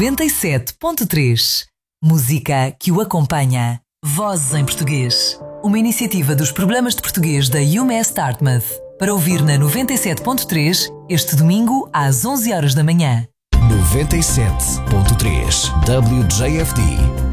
97.3. Música que o acompanha. Vozes em Português. Uma iniciativa dos programas de português da UMass Dartmouth. Para ouvir na 97.3, este domingo às 11 horas da manhã. 97.3 WJFD